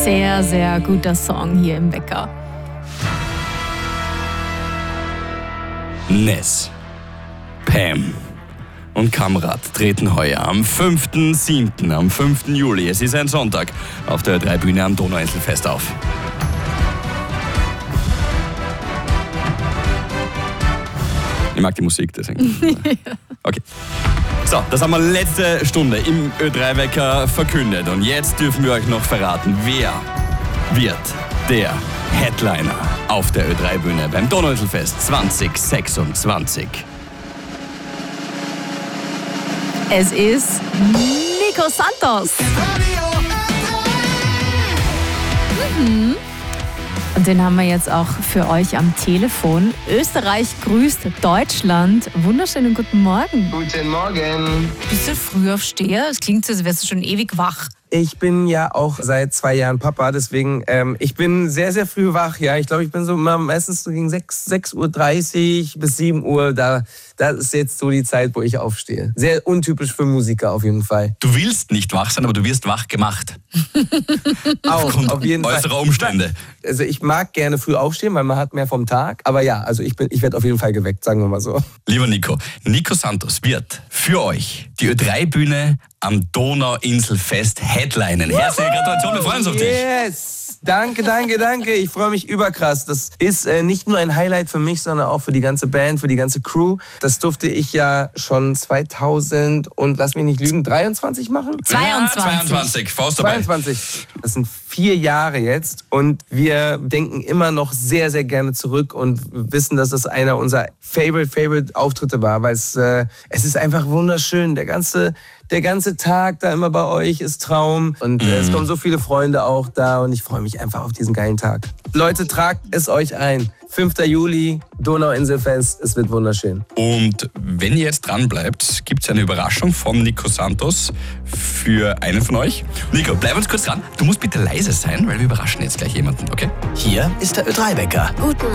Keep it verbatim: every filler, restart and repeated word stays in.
Sehr, sehr guter Song hier im Wecker. Ness, Pam und Kamrat treten heuer am fünften siebten, am fünften Juli, es ist ein Sonntag, auf der Ö drei Bühne am Donauinselfest auf. Ich mag die Musik, deswegen. Okay. So, das haben wir letzte Stunde im Ö drei Wecker verkündet. Und jetzt dürfen wir euch noch verraten, wer wird der Headliner auf der Ö drei Bühne beim Donauinselfest zwanzig sechsundzwanzig. Es ist Nico Santos. Mhm. Und den haben wir jetzt auch für euch am Telefon. Österreich grüßt Deutschland. Wunderschönen guten Morgen. Guten Morgen. Bist du Frühaufsteher? Es klingt so, als wärst du schon ewig wach. Ich bin ja auch seit zwei Jahren Papa, deswegen, ähm, ich bin sehr, sehr früh wach. Ja, ich glaube, ich bin so immer meistens so gegen sechs Uhr dreißig bis sieben Uhr. Da, da ist jetzt so die Zeit, wo ich aufstehe. Sehr untypisch für Musiker auf jeden Fall. Du willst nicht wach sein, aber du wirst wach gemacht. Auch, auf jeden Fall. Äußere Umstände. Also ich mag gerne früh aufstehen, weil man hat mehr vom Tag. Aber ja, also ich, bin, ich werde auf jeden Fall geweckt, sagen wir mal so. Lieber Nico, Nico Santos wird für euch die Ö drei Bühne am Donauinselfest headlinen. Herzliche Gratulation, wir freuen uns auf dich. Yes! Danke, danke, danke. Ich freue mich überkrass. Das ist äh, nicht nur ein Highlight für mich, sondern auch für die ganze Band, für die ganze Crew. Das durfte ich ja schon zweitausend und lass mich nicht lügen, dreiundzwanzig machen? zweiundzwanzig. Ja, zweiundzwanzig, Faust dabei. zweiundzwanzig. Das sind vier Jahre jetzt und wir denken immer noch sehr, sehr gerne zurück und wissen, dass das einer unserer Favorite, Favorite Auftritte war, weil es, äh, es ist einfach wunderschön. Der ganze, der ganze Tag da immer bei euch ist Traum und äh, es kommen so viele Freunde auch da und ich freue mich einfach auf diesen geilen Tag. Leute, tragt es euch ein. fünften Juli, Donauinselfest, es wird wunderschön. Und wenn ihr jetzt dran bleibt, gibt es eine Überraschung von Nico Santos für einen von euch. Nico, bleib uns kurz dran. Du musst bitte leise sein, weil wir überraschen jetzt gleich jemanden, okay? Hier ist der Ö drei Wecker. Guten